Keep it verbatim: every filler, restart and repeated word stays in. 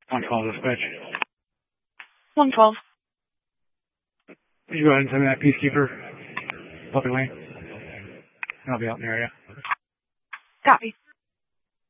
one twelve dispatch. one twelve. Could you go ahead and send me that peacekeeper? Puppy Lane. I'll be out in the area. Copy.